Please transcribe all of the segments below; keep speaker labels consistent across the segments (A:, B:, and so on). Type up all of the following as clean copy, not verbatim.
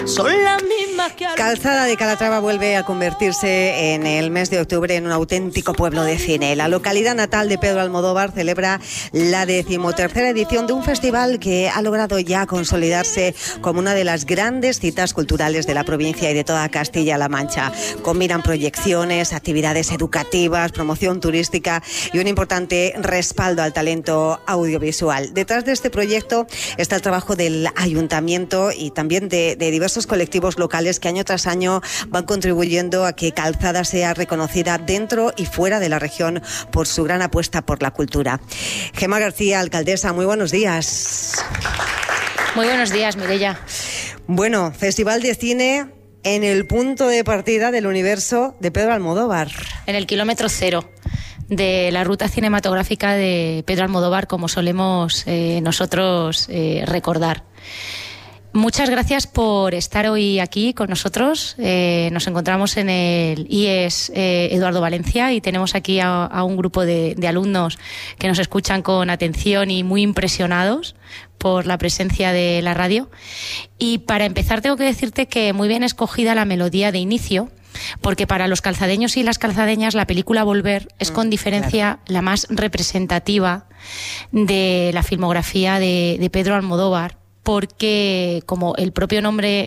A: Son las mismas que...
B: Calzada de Calatrava vuelve a convertirse en el mes de octubre en un auténtico pueblo de cine. La localidad natal de Pedro Almodóvar celebra la 13ª edición de un festival que ha logrado ya consolidarse como una de las grandes citas culturales de la provincia y de toda Castilla-La Mancha. Combinan proyecciones, actividades educativas, promoción turística y un importante respaldo al talento audiovisual. Detrás de este proyecto está el trabajo del ayuntamiento y también de diversos colectivos locales que año tras año van contribuyendo a que Calzada sea reconocida dentro y fuera de la región por su gran apuesta por la cultura. Gemma García, alcaldesa, muy buenos días.
C: Muy buenos días, Mireia.
B: Bueno, Festival de Cine en el punto de partida del universo de Pedro Almodóvar.
C: En el kilómetro cero de la ruta cinematográfica de Pedro Almodóvar, como solemos nosotros recordar. Muchas gracias por estar hoy aquí con nosotros. Nos encontramos en el IES Eduardo Valencia y tenemos aquí a un grupo de alumnos que nos escuchan con atención y muy impresionados por la presencia de la radio. Y para empezar tengo que decirte que muy bien escogida la melodía de inicio, porque para los calzadeños y las calzadeñas la película Volver es con diferencia la más representativa de la filmografía de Pedro Almodóvar, porque, como el propio nombre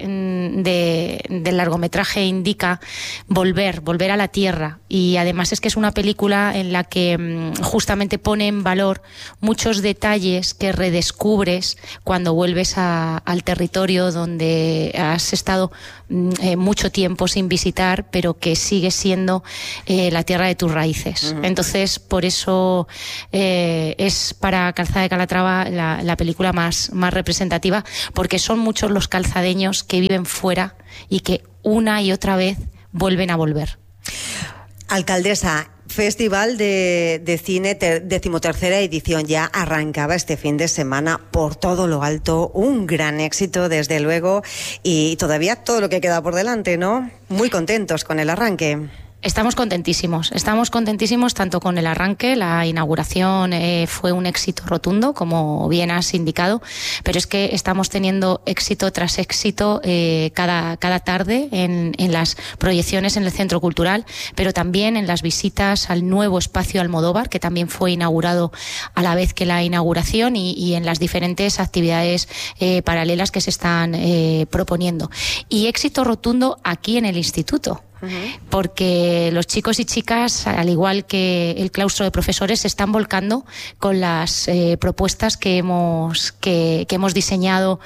C: del largometraje indica, volver a la tierra. Y además es que es una película en la que justamente pone en valor muchos detalles que redescubres cuando vuelves al territorio donde has estado mucho tiempo sin visitar, pero que sigue siendo la tierra de tus raíces. Entonces, por eso es para Calzada de Calatrava la película más representativa, porque son muchos los calzadeños que viven fuera y que una y otra vez vuelven a volver.
B: Alcaldesa, Festival de Cine, 13ª edición, ya arrancaba este fin de semana por todo lo alto, un gran éxito desde luego, y todavía todo lo que queda por delante, ¿no? Muy contentos con el arranque.
C: Estamos contentísimos tanto con el arranque. La inauguración fue un éxito rotundo, como bien has indicado, pero es que estamos teniendo éxito tras éxito cada tarde en las proyecciones en el Centro Cultural, pero también en las visitas al nuevo espacio Almodóvar, que también fue inaugurado a la vez que la inauguración, y en las diferentes actividades paralelas que se están proponiendo. Y éxito rotundo aquí en el instituto, porque los chicos y chicas, al igual que el claustro de profesores, se están volcando con las propuestas que hemos diseñado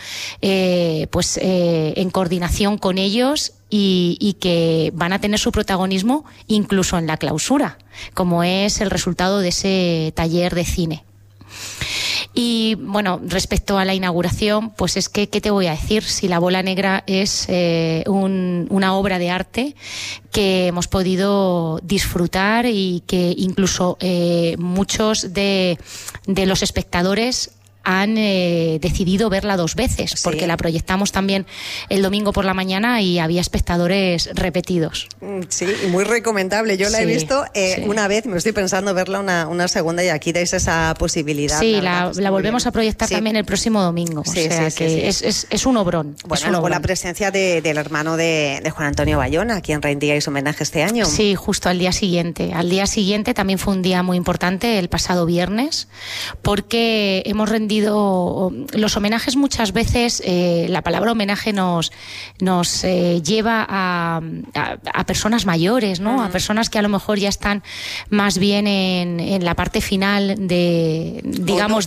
C: en coordinación con ellos, y que van a tener su protagonismo incluso en la clausura, como es el resultado de ese taller de cine. Y bueno, respecto a la inauguración, pues es que, ¿qué te voy a decir? Si La Bola Negra es una obra de arte que hemos podido disfrutar, y que incluso muchos de los espectadores han decidido verla 2 veces, sí, porque la proyectamos también el domingo por la mañana y había espectadores repetidos.
B: Sí, muy recomendable. Yo la he visto una vez, me estoy pensando verla una segunda, y aquí dais esa posibilidad.
C: Sí, la volvemos a proyectar también el próximo domingo. Es un obrón.
B: Bueno, con la presencia del hermano de Juan Antonio Bayona, a quien rendíais homenaje este año.
C: Sí, justo al día siguiente. Al día siguiente también fue un día muy importante, el pasado viernes, porque hemos rendido los homenajes. Muchas veces la palabra homenaje nos lleva a personas mayores, ¿no? A personas que a lo mejor ya están más bien en la parte final de, digamos,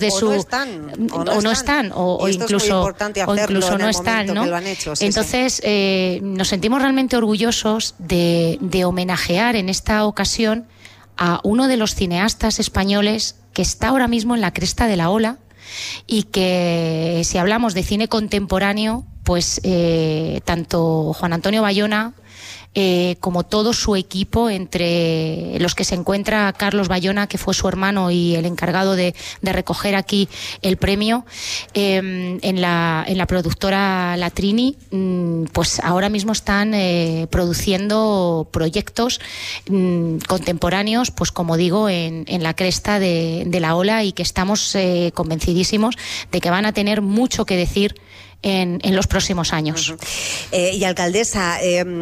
C: o incluso no están, ¿no? Entonces nos sentimos realmente orgullosos de homenajear en esta ocasión a uno de los cineastas españoles que está ahora mismo en la cresta de la ola, y que, si hablamos de cine contemporáneo, pues tanto Juan Antonio Bayona como todo su equipo, entre los que se encuentra Carlos Bayona, que fue su hermano y el encargado de recoger aquí el premio, en la productora Latrini, pues ahora mismo están produciendo proyectos contemporáneos, pues como digo, en la cresta de la ola, y que estamos convencidísimos de que van a tener mucho que decir en los próximos años.
B: Y alcaldesa,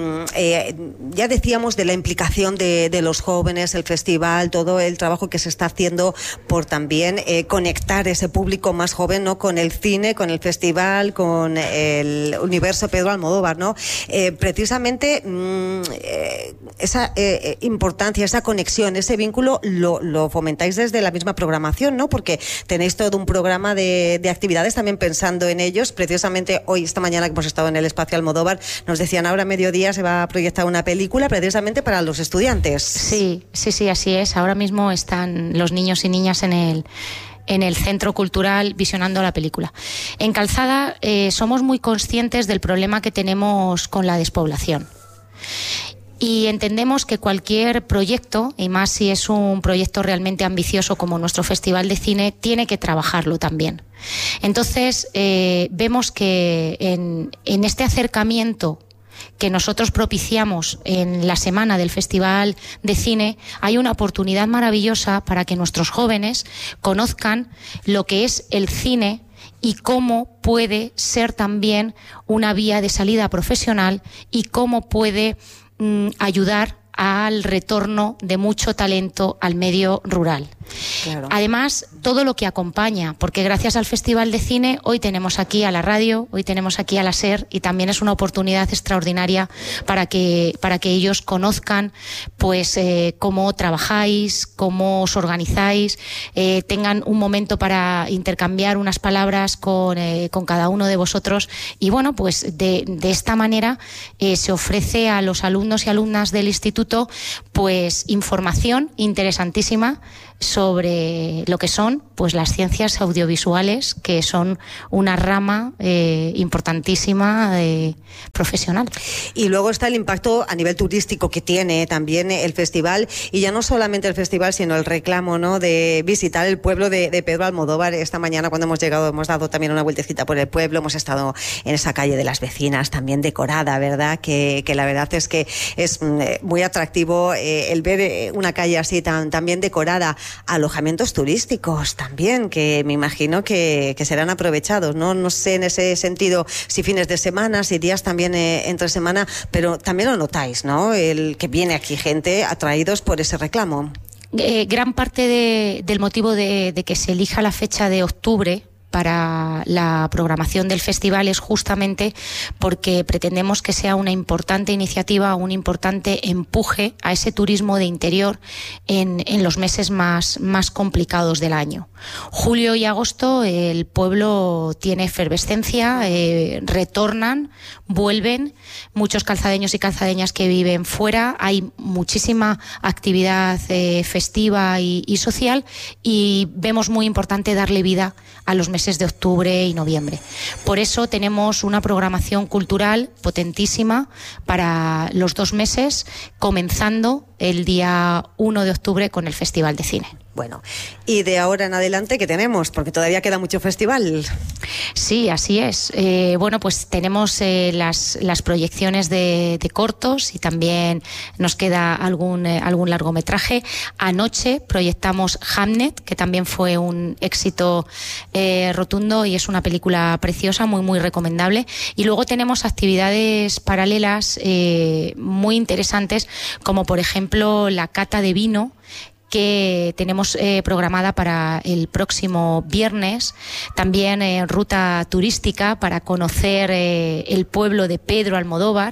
B: ya decíamos de la implicación de los jóvenes, el festival, todo el trabajo que se está haciendo por también conectar ese público más joven, ¿no?, con el cine, con el festival, con el universo Pedro Almodóvar, ¿no? Precisamente esa importancia, esa conexión, ese vínculo lo fomentáis desde la misma programación, ¿no? Porque tenéis todo un programa de actividades también pensando en ellos. Precisamente hoy, esta mañana que hemos estado en el Espacio Almodóvar, nos decían ahora a mediodía se va a proyectar una película precisamente para los estudiantes.
C: Sí, así es. Ahora mismo están los niños y niñas en el Centro Cultural visionando la película. En Calzada somos muy conscientes del problema que tenemos con la despoblación. Y entendemos que cualquier proyecto, y más si es un proyecto realmente ambicioso como nuestro Festival de Cine, tiene que trabajarlo también. Entonces, vemos que en este acercamiento que nosotros propiciamos en la semana del Festival de Cine, hay una oportunidad maravillosa para que nuestros jóvenes conozcan lo que es el cine y cómo puede ser también una vía de salida profesional y cómo puede ayudar al retorno de mucho talento al medio rural. Claro. Además, todo lo que acompaña, porque gracias al Festival de Cine hoy tenemos aquí a la radio, hoy tenemos aquí a la SER, y también es una oportunidad extraordinaria para que ellos conozcan pues cómo trabajáis, cómo os organizáis, tengan un momento para intercambiar unas palabras con cada uno de vosotros, y bueno, pues de esta manera se ofrece a los alumnos y alumnas del instituto pues información interesantísima sobre lo que son pues las ciencias audiovisuales, que son una rama importantísima profesional.
B: Y luego está el impacto a nivel turístico que tiene también el festival, y ya no solamente el festival, sino el reclamo, ¿no?, de visitar el pueblo de Pedro Almodóvar. Esta mañana cuando hemos llegado hemos dado también una vueltecita por el pueblo, hemos estado en esa calle de las vecinas también decorada, ¿verdad? Que la verdad es que es muy atractivo el ver una calle así tan bien decorada. Alojamientos turísticos también, que me imagino que serán aprovechados, ¿no? No sé en ese sentido si fines de semana, si días también entre semana, pero también lo notáis, ¿no?, el que viene aquí gente atraídos por ese reclamo.
C: Gran parte del motivo de que se elija la fecha de octubre para la programación del festival es justamente porque pretendemos que sea una importante iniciativa, un importante empuje a ese turismo de interior en los meses más complicados del año. Julio y agosto el pueblo tiene efervescencia, retornan, vuelven, muchos calzadeños y calzadeñas que viven fuera, hay muchísima actividad festiva y social, y vemos muy importante darle vida a los meses de octubre y noviembre. Por eso tenemos una programación cultural potentísima para los 2 meses, comenzando el día 1 de octubre con el Festival de Cine.
B: Bueno, y de ahora en adelante, ¿qué tenemos? Porque todavía queda mucho festival.
C: Sí, así es. Bueno, pues tenemos las proyecciones de cortos, y también nos queda algún largometraje. Anoche proyectamos Hamnet, que también fue un éxito rotundo, y es una película preciosa, muy recomendable. Y luego tenemos actividades paralelas muy interesantes, como por ejemplo la cata de vino, que tenemos programada para el próximo viernes. También ruta turística para conocer el pueblo de Pedro Almodóvar,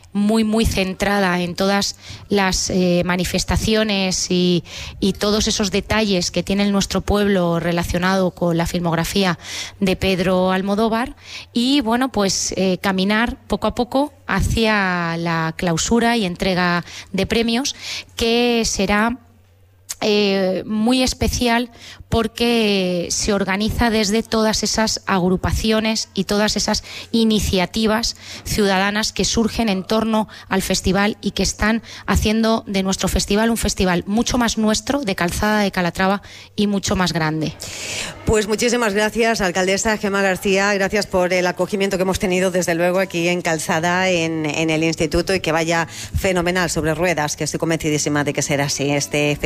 C: muy centrada en todas las manifestaciones y todos esos detalles que tiene nuestro pueblo relacionado con la filmografía de Pedro Almodóvar. Y bueno, pues caminar poco a poco hacia la clausura y entrega de premios, que será muy especial porque se organiza desde todas esas agrupaciones y todas esas iniciativas ciudadanas que surgen en torno al festival y que están haciendo de nuestro festival un festival mucho más nuestro, de Calzada de Calatrava, y mucho más grande.
B: Pues muchísimas gracias, alcaldesa Gemma García, gracias por el acogimiento que hemos tenido desde luego aquí en Calzada, en el instituto, y que vaya fenomenal sobre ruedas, que estoy convencidísima de que será así este festival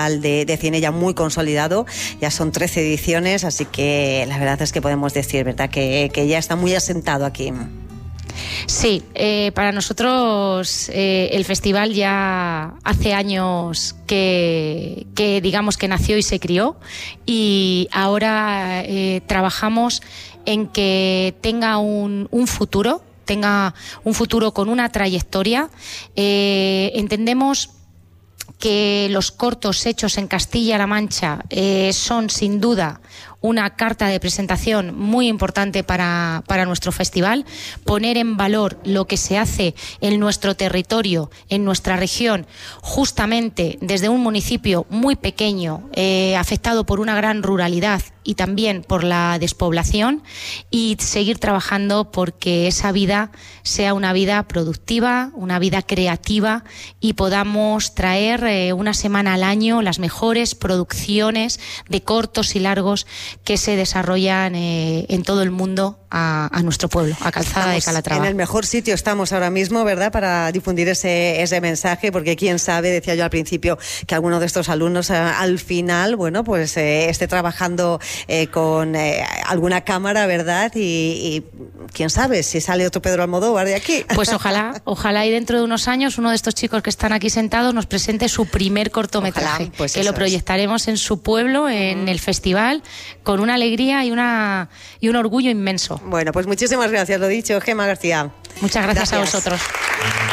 B: Festival de Cine ya muy consolidado, ya son 13 ediciones, así que la verdad es que podemos decir, ¿verdad?, que ya está muy asentado aquí.
C: Sí, para nosotros el festival ya hace años que digamos que nació y se crió, y ahora trabajamos en que tenga un futuro con una trayectoria. Entendemos que los cortos hechos en Castilla-La Mancha son sin duda una carta de presentación muy importante para nuestro festival, poner en valor lo que se hace en nuestro territorio, en nuestra región, justamente desde un municipio muy pequeño, afectado por una gran ruralidad y también por la despoblación, y seguir trabajando porque esa vida sea una vida productiva, una vida creativa, y podamos traer una semana al año las mejores producciones de cortos y largos que se desarrollan en todo el mundo a nuestro pueblo, a Calzada de Calatrava.
B: En el mejor sitio estamos ahora mismo, ¿verdad?, para difundir ese mensaje, porque quién sabe, decía yo al principio, que alguno de estos alumnos al final, bueno, pues esté trabajando con alguna cámara, ¿verdad?, y quién sabe si sale otro Pedro Almodóvar de aquí.
C: Pues ojalá y dentro de unos años uno de estos chicos que están aquí sentados nos presente su primer cortometraje, ojalá, pues que lo proyectaremos en su pueblo, en el festival, con una alegría y un orgullo inmenso.
B: Bueno, pues muchísimas gracias, lo dicho, Gemma García.
C: Muchas gracias a vosotros.